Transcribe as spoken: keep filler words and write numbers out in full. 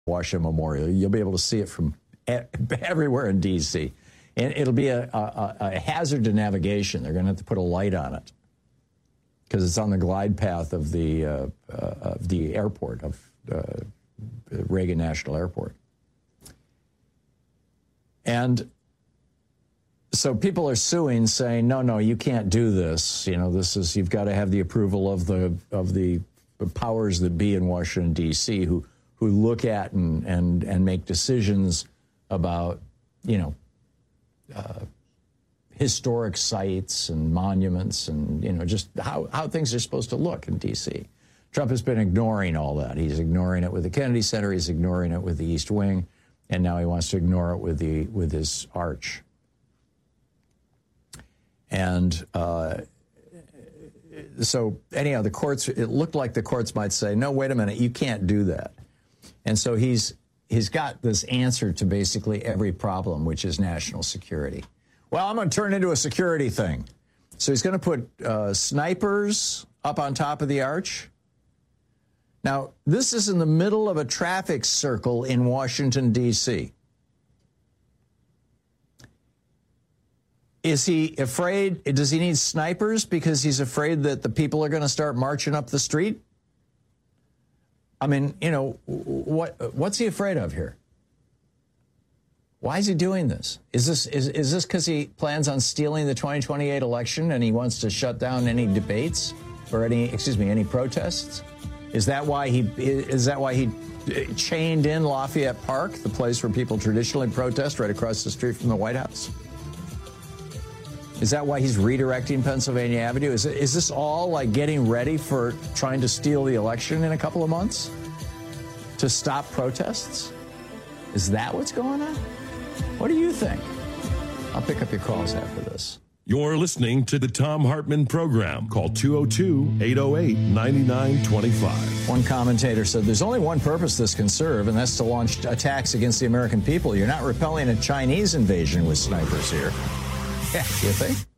Washington Memorial. You'll be able to see it from everywhere in D C And it'll be a, a, a hazard to navigation. They're going to have to put a light on it because it's on the glide path of the uh, uh, of the airport, of uh, Reagan National Airport. And so people are suing, saying, no, no, you can't do this. You know, this is, you've got to have the approval of the of the powers that be in Washington, D C, who who look at and and and make decisions about, you know, uh, historic sites and monuments and, you know, just how, how things are supposed to look in D C. Trump has been ignoring all that. He's ignoring it with the Kennedy Center. He's ignoring it with the East Wing. And now he wants to ignore it with the with his arch. And uh, so anyhow, the courts, it looked like the courts might say, no, wait a minute, you can't do that. And so he's he's got this answer to basically every problem, which is national security. Well, I'm going to turn it into a security thing. So he's going to put uh, snipers up on top of the arch. Now, this is in the middle of a traffic circle in Washington, D C Is he afraid? Does he need snipers because he's afraid that the people are going to start marching up the street? I mean, you know, what what's he afraid of here? Why is he doing this? Is this is, is this because he plans on stealing the twenty twenty-eight election and he wants to shut down any debates or any, excuse me, any protests? Is that why he is that why he chained in Lafayette Park, the place where people traditionally protest, right across the street from the White House? Is that why he's redirecting Pennsylvania Avenue? Is it, is this all like getting ready for trying to steal the election in a couple of months to stop protests? Is that what's going on? What do you think? I'll pick up your calls after this. You're listening to the Thom Hartmann Program. Call two oh two, eight oh eight, nine nine two five. One commentator said there's only one purpose this can serve, and that's to launch attacks against the American people. You're not repelling a Chinese invasion with snipers here. Yeah, you think?